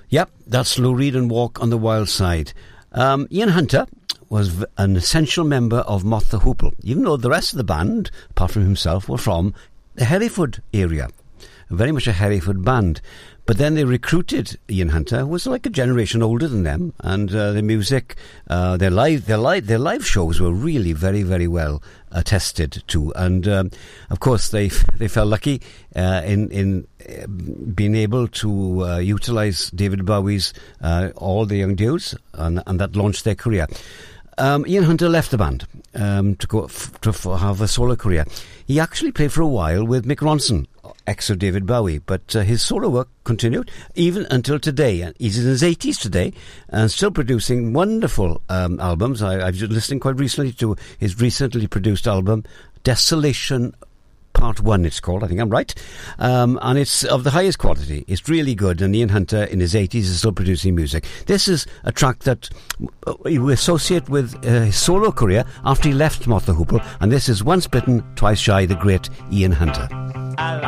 Yep, that's Lou Reed and Walk on the Wild Side. Ian Hunter was an essential member of Moth the Hoople, even though the rest of the band, apart from himself, were from the Hereford area. Very much a Hereford band. But then they recruited Ian Hunter, who was like a generation older than them, and the music, their live shows were really very, very well attested to. And of course, they felt lucky in being able to utilise David Bowie's All the Young Dudes, and that launched their career. Ian Hunter left the band to go to have a solo career. He actually played for a while with Mick Ronson, ex of David Bowie, but his solo work continued even until today. He's in his 80s today and still producing wonderful albums. I've been listening quite recently to his recently produced album, Desolation Part 1 it's called, I think I'm right, and it's of the highest quality. It's really good, and Ian Hunter in his 80s is still producing music. This is a track that we associate with his solo career after he left Moth the Hoople, and this is Once Bitten, Twice Shy, the great Ian Hunter.